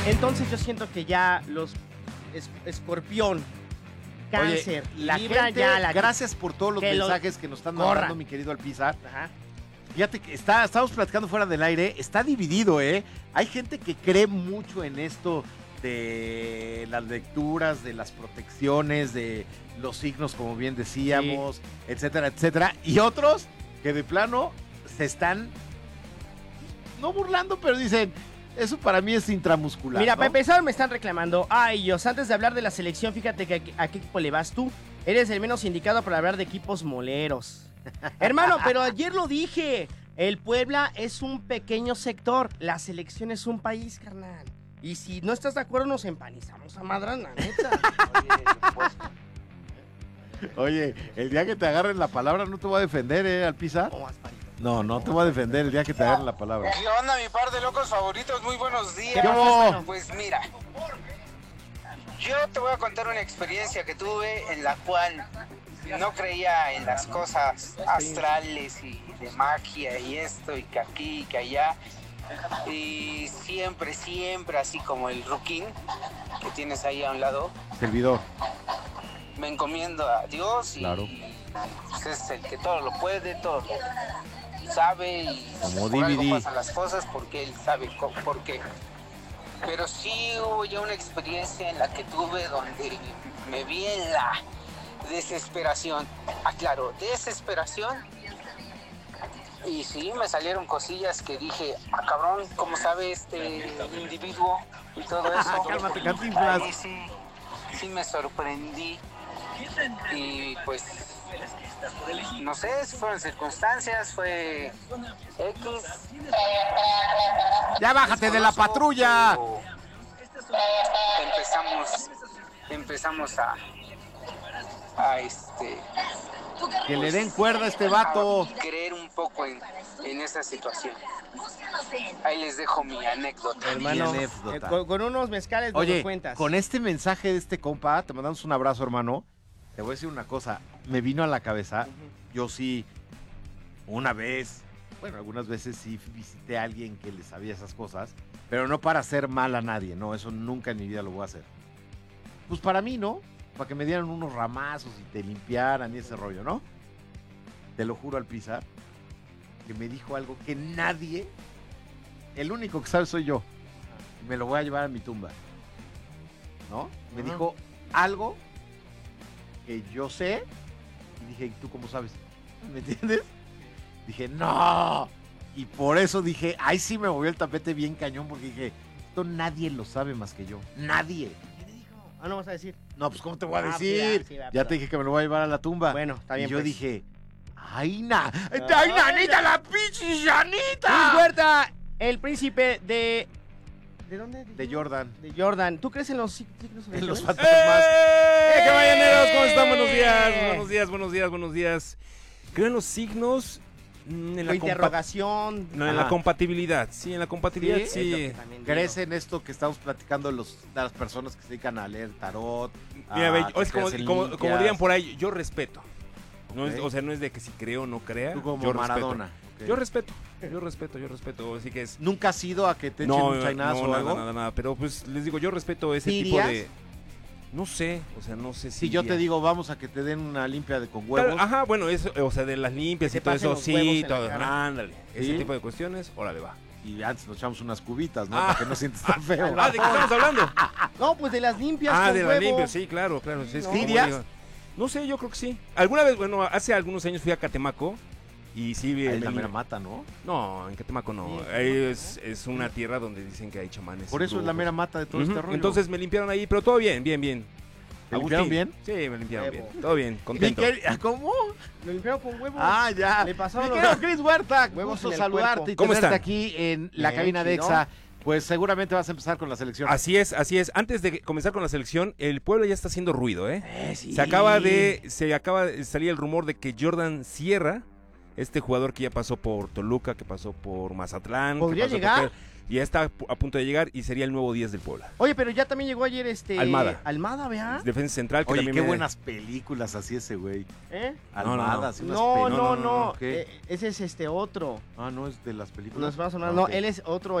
Entonces yo siento que ya los Escorpión, Cáncer, Oye, la Libra gente, ya la... gracias por todos los que mensajes que nos están corra. mandando, mi querido Alpizar. Ajá. Fíjate que estamos platicando fuera del aire, está dividido, ¿eh? Hay gente que cree mucho en esto de las lecturas, de las protecciones, de los signos, como bien decíamos, etcétera, etcétera. Y otros que de plano se están, no burlando, pero dicen, eso para mí es intramuscular. Mira, ¿no? para empezar me están reclamando. Ay, Dios, antes de hablar de la selección, fíjate que a qué equipo le vas tú. Eres el menos indicado para hablar de equipos moleros. Hermano, pero ayer lo dije. El Puebla es un pequeño sector. La selección es un país, carnal. Y si no estás de acuerdo, nos empanizamos a madrana, neta. Oye, el día que te agarren la palabra no te voy a defender, Alpizar. ¿Cómo vas, Parito? No te voy a defender el día que te agarren la palabra. ¿Qué onda, mi par de locos favoritos? Muy buenos días. ¿Qué pasó, hermano? Pues mira, yo te voy a contar una experiencia que tuve en la cual no creía en las cosas astrales y de magia y esto y que aquí y que allá. Y siempre, así como el Ruquín que tienes ahí a un lado, Servidor. me encomiendo a Dios y Claro. pues, es el que todo lo puede, todo lo sabe y Como por algo DVD. pasan las cosas porque él sabe por qué. Pero sí hubo ya una experiencia en la que tuve donde me vi en la desesperación. Aclaro, desesperación. Y sí, me salieron cosillas que dije, cabrón, ¿cómo sabe este individuo? Y todo eso. Cálmate, Cantinflas. Ahí sí me sorprendí. Y pues, no sé, fueron circunstancias, fue X. ¡Ya bájate de la patrulla! Empezamos a Que le den cuerda a este vato. a creer un poco en esa situación. Ahí les dejo mi anécdota. Hermano, Mi anécdota. con unos mezcales nos Oye, lo cuentas. con este mensaje de este compa, te mandamos un abrazo, hermano. Te voy a decir una cosa, me vino a la cabeza, yo sí, una vez, bueno, algunas veces sí visité a alguien que le sabía esas cosas, pero no para hacer mal a nadie, no, eso nunca en mi vida lo voy a hacer. Pues para mí, ¿no? Para que me dieran unos ramazos y te limpiaran y ese rollo, ¿no? Te lo juro, Alpizar, que me dijo algo que nadie, el único que sabe soy yo, me lo voy a llevar a mi tumba, ¿no? Me Ajá. dijo algo que yo sé y dije, ¿y tú cómo sabes? ¿Me entiendes? Dije, no. Y por eso dije, ahí sí me movió el tapete bien cañón porque dije, esto nadie lo sabe más que yo. Nadie. ¿Qué te dijo? Ah, no vas a decir. No, pues ¿cómo te voy a Ah, decir? sí, Ya perdón. te dije que me lo voy a llevar a la tumba. Bueno, está bien, Y yo pues. dije, ¡ay, ¡ay, Ay, nanita, ya. la pinche Janita! Luis Huerta, el príncipe de... ¿De dónde? De Jordan. De Jordan. ¿Tú crees en los signos En los zodiacales? fantasmas. ¡Qué mañaneros! ¿Cómo están? Buenos días. Creo en los signos, en O interrogación. no, en Ajá. la compatibilidad. Sí, en la compatibilidad, Es lo sí. que también ¿Crees digo. en esto que estamos platicando de las personas que se dedican a leer tarot? Mira, ve, que es como, te hacen como limpias? dirían por ahí, yo respeto. No es, Ok. o sea, no es de que si creo o no crea. Tú como yo Maradona. Respeto. Ok. Yo respeto. Así que es. ¿Nunca has ido a que te echen un chainazo o algo? nada. Pero pues les digo, yo respeto ese ¿Sí tipo irías? de. No sé, o sea, no sé Si yo iría. te digo, vamos a que te den una limpia con huevos. Claro, ajá, bueno, eso, o sea, de las limpias Que y te todo pasen eso, los huevos sí, en la todo. cara. Ándale. ¿Sí? Ese tipo de cuestiones, órale, va. Y antes nos echamos unas cubitas, ¿no? Ah. Para que no sientas tan feo. ¿De qué estamos hablando? No, pues de las limpias Ah, con de la huevo. limpia, sí, claro. Sí, es que ¿Sí como irías? digo, no sé, yo creo que sí. Alguna vez, bueno, hace algunos años fui a Catemaco y sí vi. Ahí la mera mata, ¿no? No, en Catemaco no. Sí, Ahí Catemaco, es una tierra donde dicen que hay chamanes. Por eso es la brujos. mera mata de todo Ujú, este rollo. entonces me limpiaron ahí, pero todo bien. ¿Te limpiaron bien? Sí, me limpiaron Huevo. bien. Todo bien, contento. ¿Cómo? Lo limpiaron con huevo. Ah, ya. Le pasaron Mi los querido Chris Huerta, huevos gusto en el saludarte cuerpo. y ¿Cómo tenerte están? aquí en la Bien, cabina de chido. EXA. Pues seguramente vas a empezar con la selección. Así es. Antes de comenzar con la selección, el pueblo ya está haciendo ruido, ¿eh? Sí. Se acaba de salir el rumor de que Jordan Sierra, este jugador que ya pasó por Toluca, que pasó por Mazatlán, ¿Podría que pasó llegar? ya está a punto de llegar y sería el nuevo 10 del Puebla. Oye, pero ya también llegó ayer Almada. Almada, ¿vea? Defensa central que Oye, también qué me- buenas películas así ese güey. ¿Eh? No, no, Almada, no. así unas No, películas. no. ¿Qué? Ese es otro. Ah, no es de las películas. Nos vamos a sonar. Ah, No, ok. él es otro